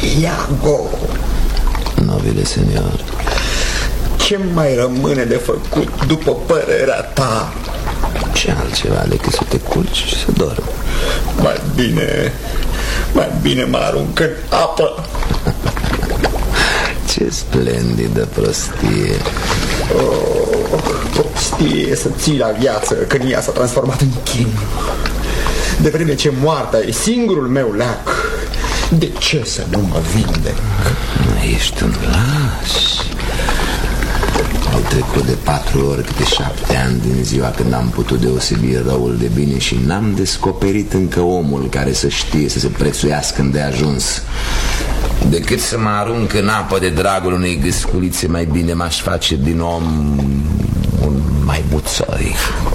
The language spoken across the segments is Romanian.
Iago. Nobile senior, ce mai rămâne de făcut după părerea ta? ce altceva decât să te culci și să dormi? Mai bine mă arunc în apă. Ce splendidă prostie. Prostie să ții la viață când ea s-a transformat în chin. De vreme ce moartea e singurul meu leac, de ce să nu mă vindec? Ești un laș. Au trecut de 4 ori câte 7 ani din ziua când am putut deosebi răul de bine și n-am descoperit încă omul care să știe să se prețuiască îndeajuns. Decât să mă arunc în apă de dragul unei gâsculițe, mai bine m-aș face din om un maimuțoi.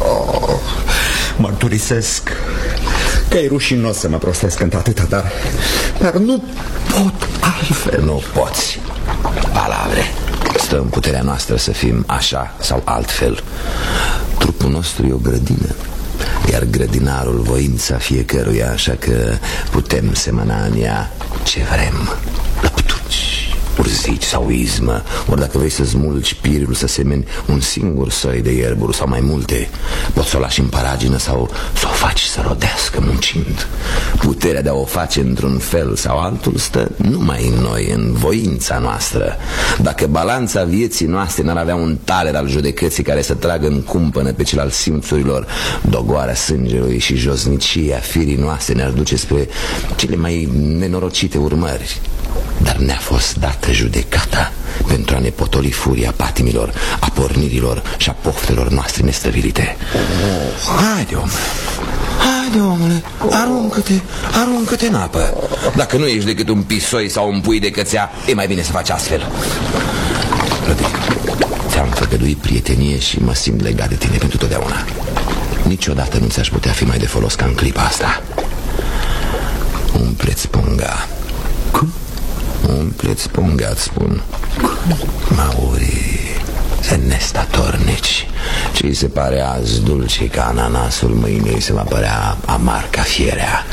Mărturisesc că e rușinos să mă prostesc într-atâta, dar nu pot altfel. Nu poți. Palavre. Stă în puterea noastră să fim așa sau altfel. Trupul nostru e o grădină, iar grădinarul voința fiecăruia, așa că putem semăna în ea ce vrem. Lăptuci, urzici sau izmă. Ori dacă vrei să smulgi pirul să semeni un singur soi de ierburi sau mai multe, poți să o lași în paragină sau să o faci să rodească muncind. Puterea de a o face într-un fel sau altul stă numai în noi, în voința noastră. Dacă balanța vieții noastre n-ar avea un taler al judecății care să tragă în cumpănă pe cel al simțurilor, dogoarea sângelui și josnicia firii noastre ne-ar duce spre cele mai nenorocite urmări. Dar ne-a fost dată judecata pentru a ne potoli furia patimilor, a pornirilor și a poftelor noastre nestăvilite. Haide, omule, haide, omule, aruncă-te în apă. Dacă nu ești decât un pisoi sau un pui de cățea, e mai bine să faci astfel. Rădăi, ți-am făgăduit prietenie și mă simt legat de tine pentru totdeauna. Niciodată nu ți-aș putea fi mai de folos ca în clipa asta. Umpleți punga. Cum? Umpleți punga, îți spun. Mauri, nestatornici. Ce îi se pare azi dulce ca ananasul, mâine îi se va părea amar ca fierea.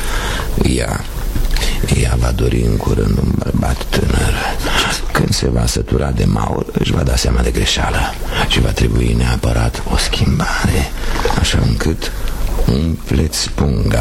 Ea va dori în curând un bărbat tânăr. Când se va sătura de maur, își va da seama de greșeală și va trebui neapărat o schimbare, așa încât umpleți punga.